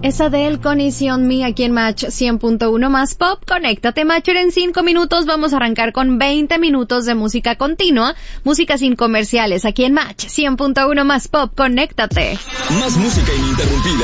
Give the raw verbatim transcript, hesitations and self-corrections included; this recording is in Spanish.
Es Adele con Easy on Me aquí en Match cien punto uno más Pop. Conéctate, Matcher, en cinco minutos. Vamos a arrancar con veinte minutos de música continua, música sin comerciales aquí en Match cien punto uno más Pop. Conéctate. Más música ininterrumpida.